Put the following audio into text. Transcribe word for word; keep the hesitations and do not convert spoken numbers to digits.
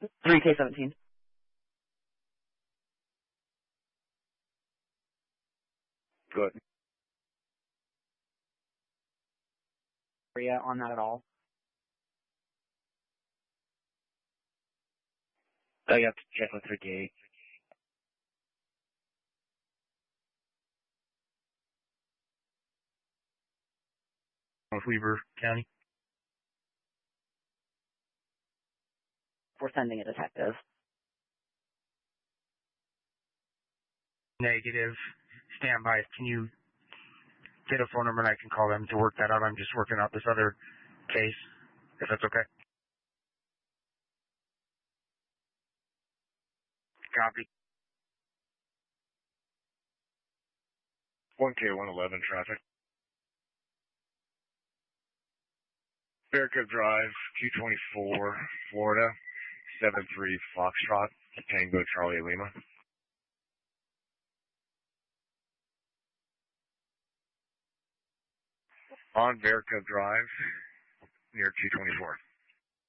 three K seventeen. Good. Area on that at all? I got to check with three K eight. North Weaver County. We're sending a detective. Negative. Stand by. Can you get a phone number and I can call them to work that out? I'm just working out this other case, if that's okay. Copy. one K one eleven traffic. Bearcove Drive, Q twenty-four, Florida, seven three Foxtrot, Tango Charlie Lima. On Bearcove Drive, near Q twenty-four.